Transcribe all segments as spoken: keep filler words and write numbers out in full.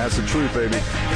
That's the truth, baby.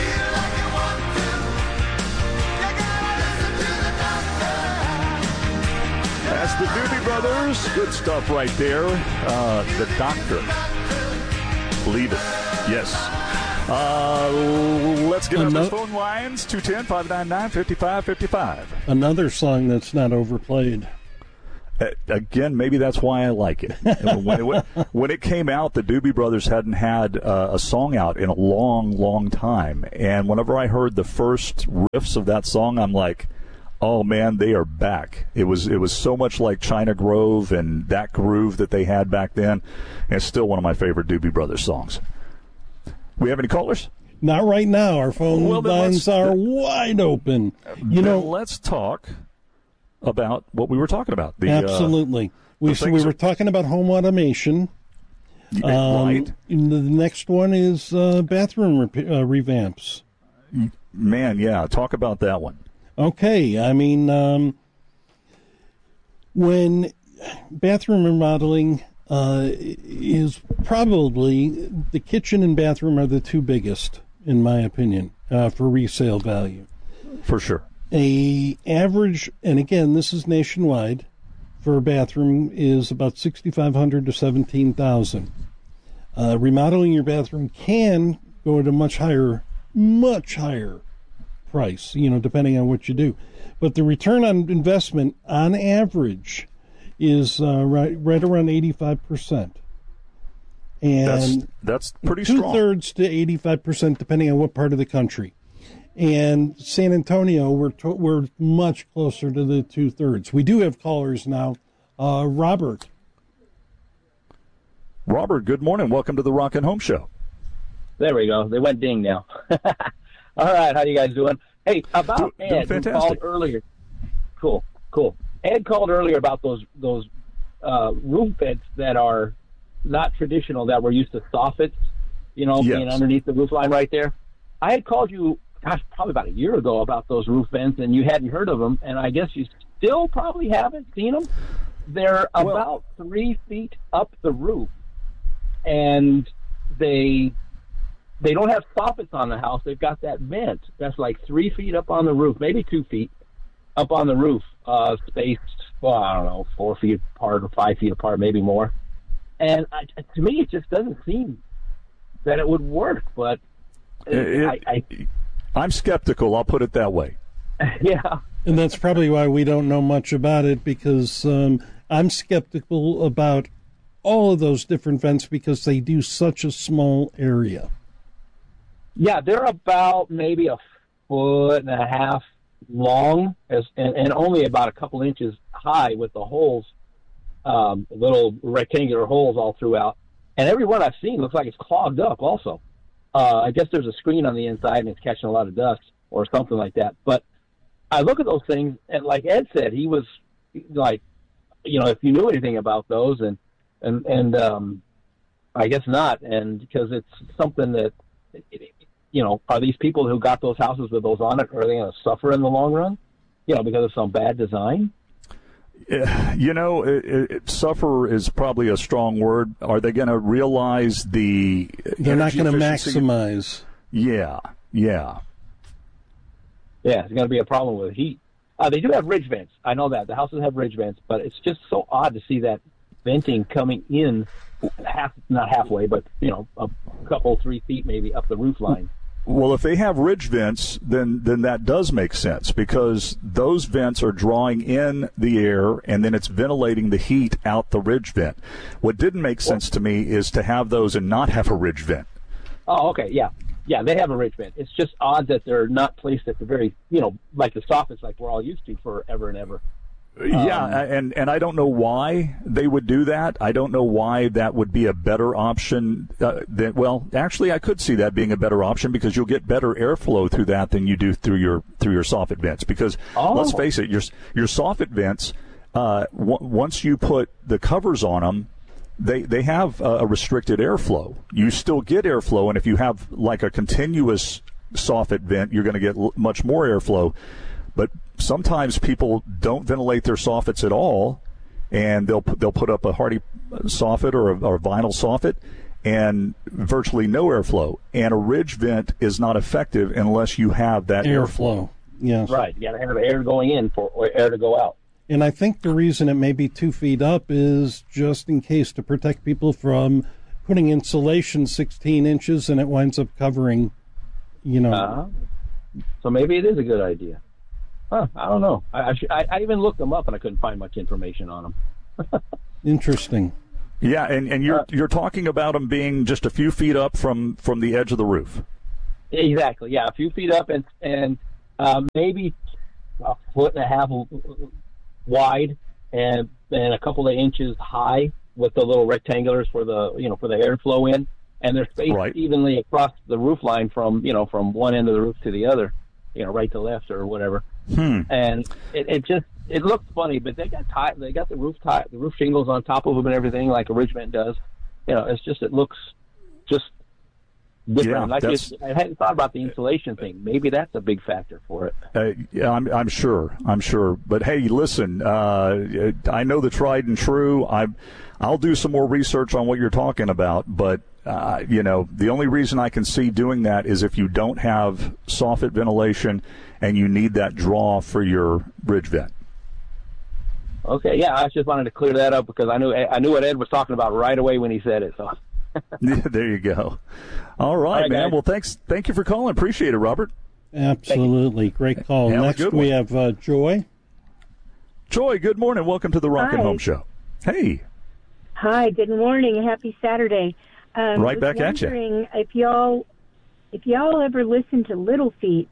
That's the Doobie Brothers. Good stuff right there. Uh, the Doctor. Believe it. Yes. Uh, let's get on those phone lines. two one zero, five nine nine, five five five five. Another song that's not overplayed. Uh, again, maybe that's why I like it. when, it when it came out, the Doobie Brothers hadn't had uh, a song out in a long, long time. And whenever I heard the first riffs of that song, I'm like, oh, man, they are back. It was it was so much like China Grove and that groove that they had back then. And it's still one of my favorite Doobie Brothers songs. We have any callers? Not right now. Our phone well, lines are wide open. You know, let's talk about what we were talking about. The, absolutely. Uh, we so we were talking about home automation. Um, right. The next one is uh, bathroom re- uh, revamps. Man, yeah. Talk about that one. Okay. I mean, um, when bathroom remodeling uh, is probably the kitchen and bathroom are the two biggest, in my opinion, uh, for resale value. For sure. A average, and again, this is nationwide, for a bathroom is about sixty-five hundred dollars to seventeen thousand dollars. Uh, remodeling your bathroom can go at a much higher, much higher price, you know, depending on what you do. But the return on investment, on average, is uh, right right around eighty-five percent. And that's, that's pretty strong. Two-thirds to eighty-five percent, depending on what part of the country. And San Antonio, we're to, we're much closer to the two-thirds. We do have callers now. Uh, Robert. Robert, good morning. Welcome to the Rock and Home Show. There we go. They went ding now. All right, how you guys doing? Hey, about Do, Ed, who called earlier. Cool, cool. Ed called earlier about those those uh, roof vents that are not traditional, that we're used to soffits, you know, yes. being underneath the roof line right there. I had called you, gosh, probably about a year ago about those roof vents, and you hadn't heard of them, and I guess you still probably haven't seen them. They're well, about three feet up the roof, and they they don't have soffits on the house. They've got that vent that's like three feet up on the roof, maybe two feet up on the roof, uh, spaced, well, I don't know, four feet apart or five feet apart, maybe more. And I, to me, it just doesn't seem that it would work, but it, I, I, I'm skeptical, I'll put it that way. Yeah. And that's probably why we don't know much about it, because um, I'm skeptical about all of those different vents because they do such a small area. Yeah, they're about maybe a foot and a half long as, and, and only about a couple inches high with the holes, um, little rectangular holes all throughout. And every one I've seen looks like it's clogged up also. Uh, I guess there's a screen on the inside and it's catching a lot of dust or something like that. But I look at those things, and like Ed said, he was like, you know, if you knew anything about those, and and and um, I guess not, and because it's something that, you know, are these people who got those houses with those on it, are they going to suffer in the long run, you know, because of some bad design? You know, it, it, suffer is probably a strong word. Are they going to realize the They're not going to maximize. Yeah, yeah. Yeah, it's going to be a problem with heat. Uh, they do have ridge vents. I know that. The houses have ridge vents, but it's just so odd to see that venting coming in half, not halfway, but, you know, a couple, three feet maybe up the roof line. Well, if they have ridge vents, then, then that does make sense, because those vents are drawing in the air and then it's ventilating the heat out the ridge vent. What didn't make sense to me is to have those and not have a ridge vent. Oh, okay, yeah. Yeah, they have a ridge vent. It's just odd that they're not placed at the very, you know, like the soffits like we're all used to forever and ever. Yeah, um, and, and I don't know why they would do that. I don't know why that would be a better option. Uh, than, well, actually, I could see that being a better option because you'll get better airflow through that than you do through your through your soffit vents. Because oh. let's face it, your your soffit vents, uh, w- once you put the covers on them, they they have a restricted airflow. You still get airflow, and if you have like a continuous soffit vent, you're going to get l- much more airflow. But sometimes people don't ventilate their soffits at all, and they'll put, they'll put up a hardy soffit or a, or a vinyl soffit, and virtually no airflow. And a ridge vent is not effective unless you have that airflow. Airflow, yes. Right. You got to have air going in for or air to go out. And I think the reason it may be two feet up is just in case to protect people from putting insulation sixteen inches and it winds up covering, you know. Uh-huh. So maybe it is a good idea. Huh, I don't know. I, I, sh- I, I even looked them up and I couldn't find much information on them. Interesting. Yeah, and, and you're Uh, you're talking about them being just a few feet up from, from the edge of the roof. Exactly. Yeah, a few feet up and and uh, maybe a foot and a half wide and and a couple of inches high with the little rectangulars for the you know for the airflow in, and they're spaced Right. evenly across the roof line from you know from one end of the roof to the other, you know right to left or whatever. Hmm. And it, it just it looks funny, but they got tie, they got the roof tie, the roof shingles on top of them and everything like a ridge vent does. You know, it's just it looks just different. Yeah, like that's- it's, I hadn't thought about the insulation thing. Maybe that's a big factor for it. Uh, yeah, I'm, I'm sure. I'm sure. But hey, listen, uh, I know the tried and true. I, I'll do some more research on what you're talking about. But uh, you know, the only reason I can see doing that is if you don't have soffit ventilation and you need that draw for your ridge vent. Okay, yeah, I just wanted to clear that up because I knew I knew what Ed was talking about right away when he said it. So. There you go. All right, All right, man. guys. Well, thanks. Thank you for calling. Appreciate it, Robert. Absolutely. Great call. Have a Next good we one. have uh, Joy. Joy, good morning. Welcome to the Rock and Hi. Home Show. Hey. Hi, good morning. Happy Saturday. Um, Right was back at ya. wondering if y'all, if y'all ever listen to Little Feat.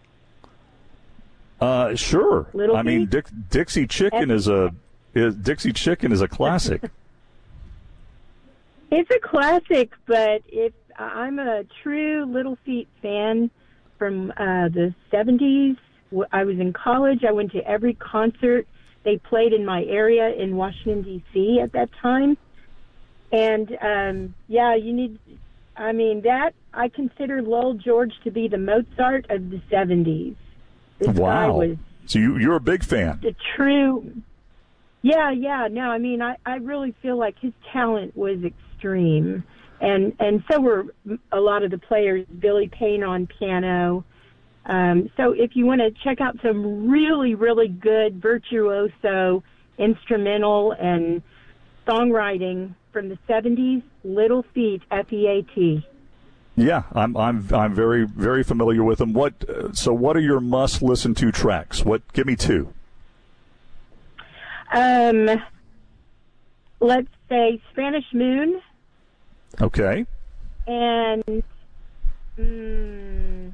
Uh, sure. Little I mean, Feat? Dick, Dixie Chicken is a is, Dixie Chicken is a classic. It's a classic, but if I'm a true Little Feat fan from uh, the seventies. I was in college. I went to every concert they played in my area in Washington, D C at that time. And, um, yeah, you need, I mean, that, I consider Lowell George to be the Mozart of the seventies. This guy Wow. was So you, you're a big fan. the true, yeah, yeah, no, I mean, I, I really feel like his talent was extreme. And, and so were a lot of the players, Billy Payne on piano. Um, so if you want to check out some really, really good virtuoso instrumental and songwriting from the seventies, Little Feat, F E A T. Yeah, I'm I'm I'm very very familiar with them. What uh, so what are your must listen to tracks? What give me two. Um, let's say Spanish Moon Okay. and mm,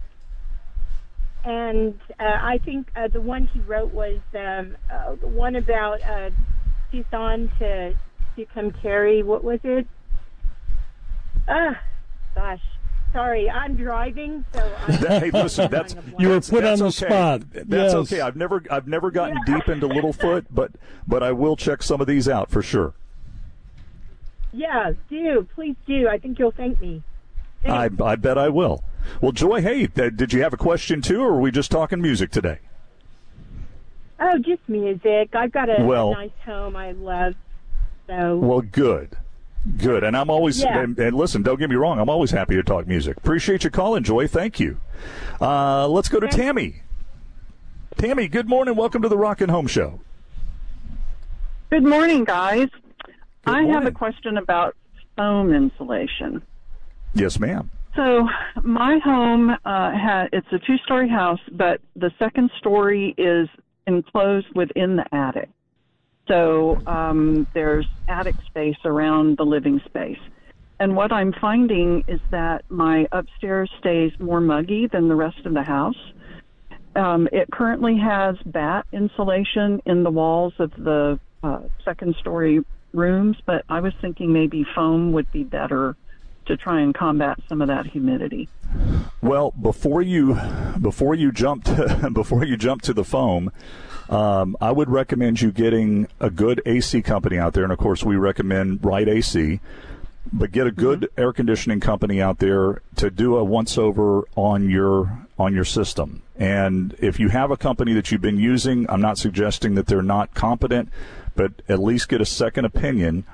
and uh, I think uh, the one he wrote was um, uh, the one about uh, Tucson to Tucumcari. What was it? Ah, gosh. Sorry, I'm driving, so I'm Hey, listen, that's drawing a blank. You were that's- put that's on the okay. spot. That's Yes. okay. I've never I've never gotten Yeah. deep into Littlefoot, but but I will check some of these out for sure. Yeah, do. Please do. I think you'll thank me. I I bet I will. Well, Joy, hey, th- did you have a question too, or are we just talking music today? Oh, just music. I've got a, Well- a nice home I love. So, Well, good. Good. And I'm always, Yeah. and, and listen, don't get me wrong, I'm always happy to talk music. Appreciate you calling, Joy. Thank you. Uh, let's go to Okay. Tammy. Tammy, good morning. Welcome to the Rock and Home Show. Good morning, guys. I have morning. a question about foam insulation. Yes, ma'am. So my home uh, ha it's a two-story house, but the second story is enclosed within the attic. So um, there's attic space around the living space. And what I'm finding is that my upstairs stays more muggy than the rest of the house. Um, it currently has bat insulation in the walls of the uh, second story rooms, but I was thinking maybe foam would be better to try and combat some of that humidity. Well, before you before you jump to, before you jump to the foam, um, I would recommend you getting a good A C company out there, and of course we recommend Wright A C. But get a good mm-hmm. air conditioning company out there to do a once over on your on your system. And if you have a company that you've been using, I'm not suggesting that they're not competent, but at least get a second opinion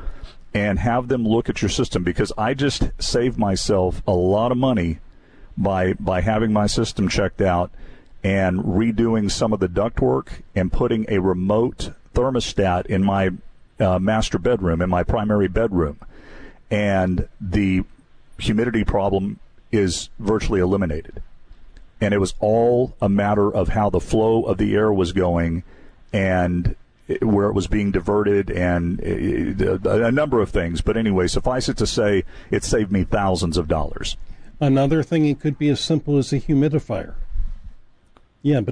and have them look at your system, because I just saved myself a lot of money by by having my system checked out and redoing some of the ductwork and putting a remote thermostat in my uh, master bedroom, in my primary bedroom. And the humidity problem is virtually eliminated. And it was all a matter of how the flow of the air was going and where it was being diverted, and a number of things. But anyway, suffice it to say, it saved me thousands of dollars. Another thing, it could be as simple as a humidifier. Yeah, but